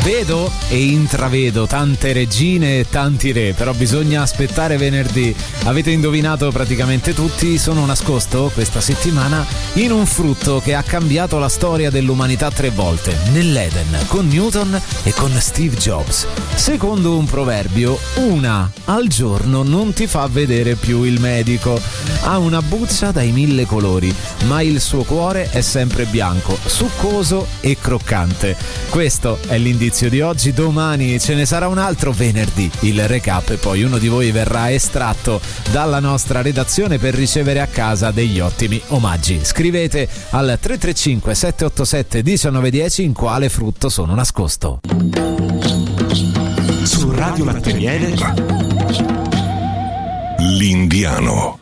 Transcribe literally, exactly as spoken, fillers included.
Vedo e intravedo tante regine e tanti re, però bisogna aspettare venerdì. Avete indovinato praticamente tutti, sono nascosto questa settimana in un frutto che ha cambiato la storia dell'umanità tre volte, nell'Eden, con Newton e con Steve Jobs. Secondo un proverbio, una al giorno non ti fa vedere più il medico. Ha una buccia dai mille colori, ma il suo cuore è sempre bianco, succoso e croccante. Questo è l'indizio di oggi. Domani ce ne sarà un altro, venerdì il recap, e poi uno di voi verrà estratto dalla nostra redazione per ricevere a casa degli ottimi omaggi. Scrivete al tre tre cinque sette otto sette uno nove uno zero in quale frutto sono nascosto. Su Radio Latte Miele, L'Indiano.